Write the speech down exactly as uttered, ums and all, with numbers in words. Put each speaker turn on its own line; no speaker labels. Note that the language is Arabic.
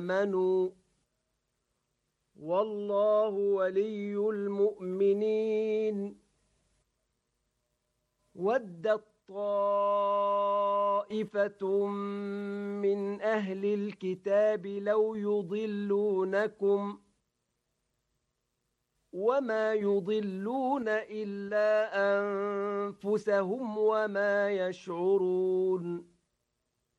آمنوا والله ولي المؤمنين ودت طائفة من أهل الكتاب لو يضلونكم وما يضلون إلا أنفسهم وما يشعرون